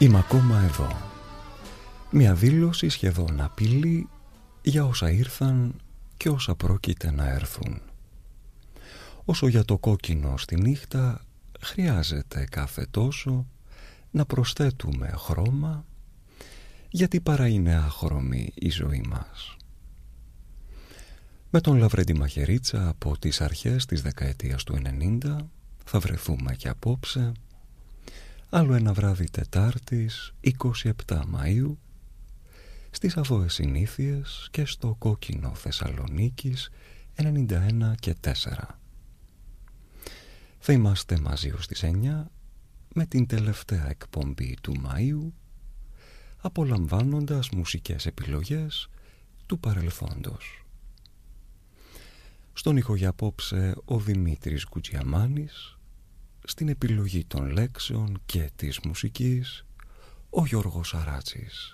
Είμαι ακόμα εδώ. Μια δήλωση σχεδόν απειλή για όσα ήρθαν και όσα πρόκειται να έρθουν. Όσο για το κόκκινο στη νύχτα, χρειάζεται κάθε τόσο να προσθέτουμε χρώμα, γιατί παρά είναι άχρωμη η ζωή μας. Με τον Λαβρέντη Μαχαιρίτσα από τις αρχές της δεκαετίας του 90 θα βρεθούμε και απόψε, άλλο ένα βράδυ Τετάρτης 27 Μαΐου, στις Αβόες Συνήθειες και στο κόκκινο Θεσσαλονίκης 91 και 4. Θα είμαστε μαζί ως τις 9 με την τελευταία εκπομπή του Μαΐου, απολαμβάνοντας μουσικές επιλογές του παρελθόντος. Στον ήχο για απόψε ο Δημήτρης Κουτσιαμάνης, στην επιλογή των λέξεων και της μουσικής ο Γιώργος Αράτσης.